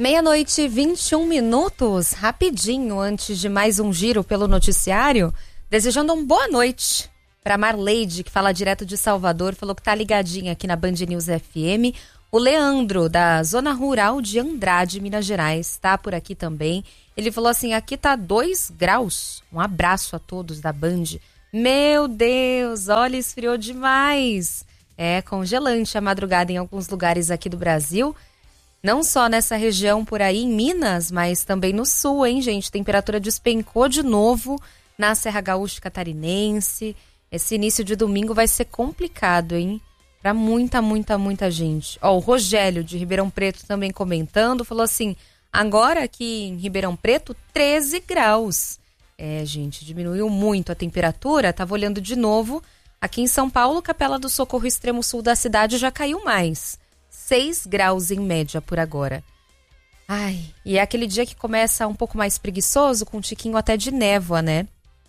Meia-noite, 21 minutos, rapidinho antes de mais um giro pelo noticiário, desejando uma boa noite para Marleide, que fala direto de Salvador, falou que tá ligadinha aqui na Band News FM. O Leandro, da zona rural de Andrade, Minas Gerais, tá por aqui também. Ele falou assim, aqui tá 2 graus. Um abraço a todos da Band. Meu Deus, olha, esfriou demais. É congelante a madrugada em alguns lugares aqui do Brasil. Não só nessa região por aí, em Minas, mas também no sul, hein, gente? Temperatura despencou de novo na Serra Gaúcha Catarinense. Esse início de domingo vai ser complicado, hein? Pra muita gente. Ó, o Rogério, de Ribeirão Preto, também comentando, falou assim, agora aqui em Ribeirão Preto, 13 graus. É, gente, diminuiu muito a temperatura. Tava olhando de novo. Aqui em São Paulo, Capela do Socorro, extremo sul da cidade, já caiu mais. 6 graus em média por agora. Ai, e é aquele dia que começa um pouco mais preguiçoso, com um tiquinho até de névoa, né?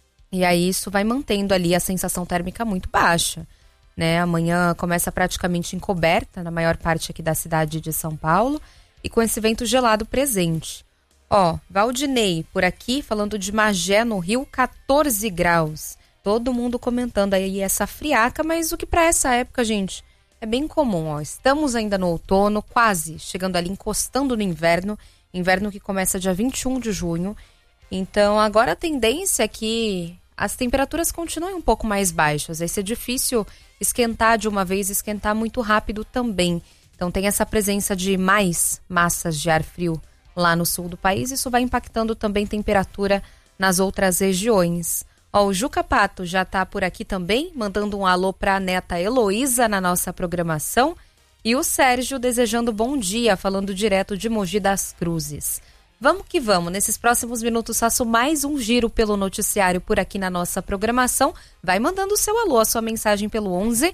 E aí isso vai mantendo ali a sensação térmica muito baixa, né? Amanhã começa praticamente encoberta na maior parte aqui da cidade de São Paulo e com esse vento gelado presente. Ó, Valdinei por aqui falando de Magé no Rio, 14 graus. Todo mundo comentando aí essa friaca, mas o que para essa época, gente, é bem comum, ó. Estamos ainda no outono, quase chegando ali, encostando no inverno que começa dia 21 de junho. Então, agora a tendência é que as temperaturas continuem um pouco mais baixas. Vai ser difícil esquentar de uma vez, esquentar muito rápido também. Então, tem essa presença de mais massas de ar frio lá no sul do país. Isso vai impactando também temperatura nas outras regiões. Ó, o Juca Pato já tá por aqui também, mandando um alô pra neta Heloísa na nossa programação. E o Sérgio desejando bom dia, falando direto de Mogi das Cruzes. Vamos que vamos, nesses próximos minutos faço mais um giro pelo noticiário por aqui na nossa programação. Vai mandando o seu alô, a sua mensagem pelo 11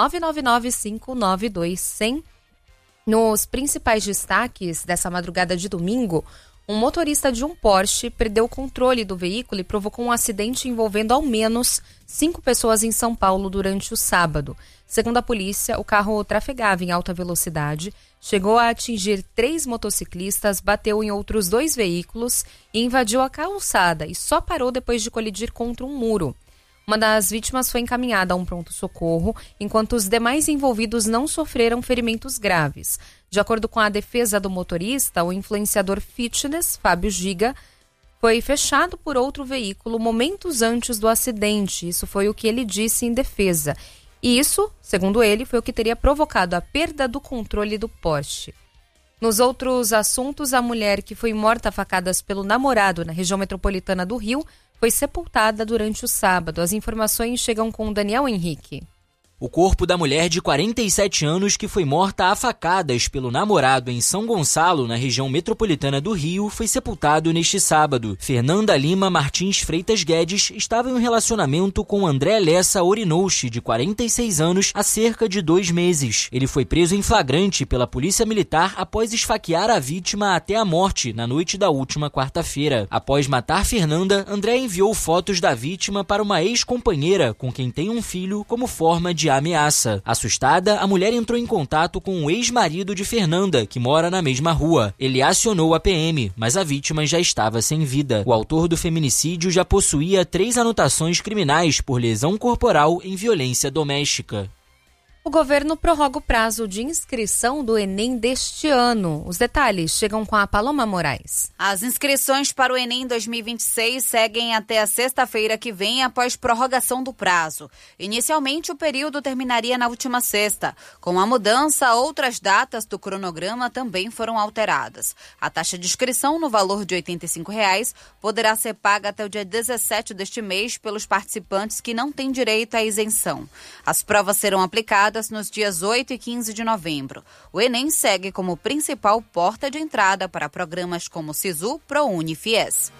999 592 100. Nos principais destaques dessa madrugada de domingo, um motorista de um Porsche perdeu o controle do veículo e provocou um acidente envolvendo ao menos 5 pessoas em São Paulo durante o sábado. Segundo a polícia, o carro trafegava em alta velocidade, chegou a atingir 3 motociclistas, bateu em outros 2 veículos e invadiu a calçada e só parou depois de colidir contra um muro. Uma das vítimas foi encaminhada a um pronto-socorro, enquanto os demais envolvidos não sofreram ferimentos graves. De acordo com a defesa do motorista, o influenciador fitness, Fábio Giga, foi fechado por outro veículo momentos antes do acidente. Isso foi o que ele disse em defesa. E isso, segundo ele, foi o que teria provocado a perda do controle do Porsche. Nos outros assuntos, a mulher que foi morta a facadas pelo namorado na região metropolitana do Rio foi sepultada durante o sábado. As informações chegam com Daniel Henrique. O corpo da mulher de 47 anos que foi morta a facadas pelo namorado em São Gonçalo, na região metropolitana do Rio, foi sepultado neste sábado. Fernanda Lima Martins Freitas Guedes estava em um relacionamento com André Lessa Orinouchi, de 46 anos, há cerca de 2 meses. Ele foi preso em flagrante pela Polícia Militar após esfaquear a vítima até a morte na noite da última quarta-feira. Após matar Fernanda, André enviou fotos da vítima para uma ex-companheira com quem tem um filho como forma de ameaça. Assustada, a mulher entrou em contato com o ex-marido de Fernanda, que mora na mesma rua. Ele acionou a PM, mas a vítima já estava sem vida. O autor do feminicídio já possuía 3 anotações criminais por lesão corporal em violência doméstica. O governo prorroga o prazo de inscrição do Enem deste ano. Os detalhes chegam com a Paloma Moraes. As inscrições para o Enem 2026 seguem até a sexta-feira que vem, após prorrogação do prazo. Inicialmente, o período terminaria na última sexta. Com a mudança, outras datas do cronograma também foram alteradas. A taxa de inscrição, no valor de R$ 85,00, poderá ser paga até o dia 17 deste mês pelos participantes que não têm direito à isenção. As provas serão aplicadas nos dias 8 e 15 de novembro. O Enem segue como principal porta de entrada para programas como Sisu, ProUni e Fies.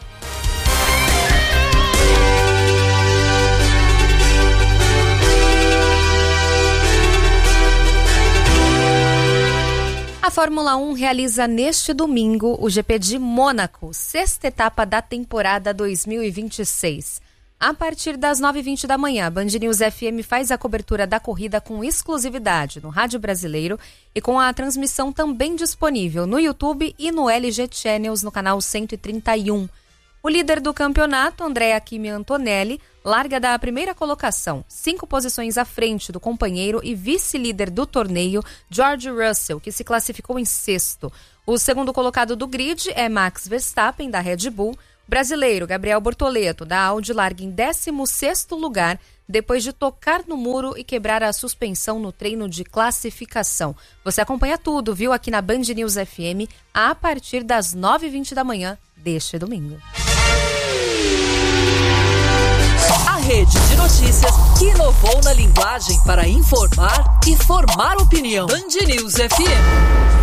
A Fórmula 1 realiza neste domingo o GP de Mônaco, 6ª etapa da temporada 2026. A partir das 9h20 da manhã, a Band News FM faz a cobertura da corrida com exclusividade no Rádio Brasileiro e com a transmissão também disponível no YouTube e no LG Channels no canal 131. O líder do campeonato, Andrea Kimi Antonelli, larga da primeira colocação, 5 posições à frente do companheiro e vice-líder do torneio, George Russell, que se classificou em 6º. O segundo colocado do grid é Max Verstappen, da Red Bull. O brasileiro Gabriel Bortoleto, da Audi, larga em 16º lugar, depois de tocar no muro e quebrar a suspensão no treino de classificação. Você acompanha tudo, viu, aqui na Band News FM, a partir das 9h20 da manhã deste domingo. A rede de notícias que inovou na linguagem para informar e formar opinião. Band News FM.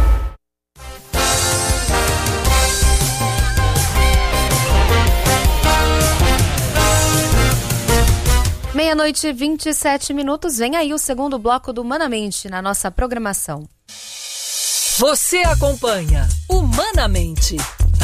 00:27. Vem aí o segundo bloco do Humanamente na nossa programação. Você acompanha Humanamente